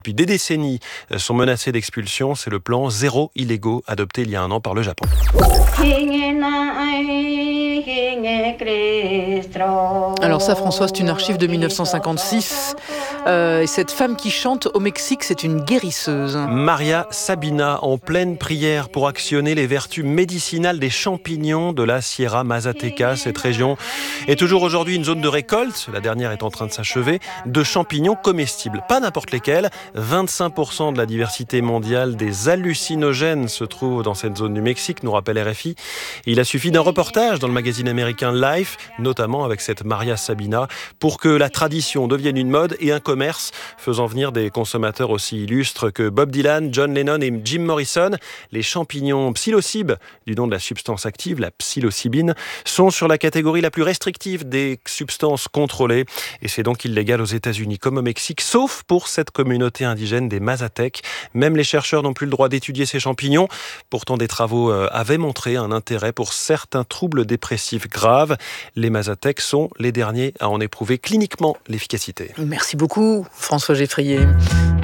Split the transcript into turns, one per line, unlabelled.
Depuis des décennies, sont menacés d'expulsion. C'est le plan zéro illégaux adopté il y a un an par le Japon.
Alors ça, François, c'est une archive de 1956. Et cette femme qui chante au Mexique, c'est une guérisseuse.
Maria Sabina, en pleine prière pour actionner les vertus médicinales des champignons de la Sierra Mazateca. Cette région est toujours aujourd'hui une zone de récolte, la dernière est en train de s'achever, de champignons comestibles. Pas n'importe lesquels, 25% de la diversité mondiale des hallucinogènes se trouve dans cette zone du Mexique, nous rappelle RFI. Il a suffi d'un reportage dans le magazine américain Life, notamment avec cette Maria Sabina, pour que la tradition devienne une mode et un commerce faisant venir des consommateurs aussi illustres que Bob Dylan, John Lennon et Jim Morrison. Les champignons psilocybes, du nom de la substance active, la psilocybine, sont sur la catégorie la plus restrictive des substances contrôlées. Et c'est donc illégal aux États-Unis comme au Mexique, sauf pour cette communauté indigène des Mazatèques. Même les chercheurs n'ont plus le droit d'étudier ces champignons. Pourtant, des travaux avaient montré un intérêt pour certains troubles dépressifs graves. Les Mazatèques sont les derniers à en éprouver cliniquement l'efficacité.
Merci beaucoup, François Geffrier.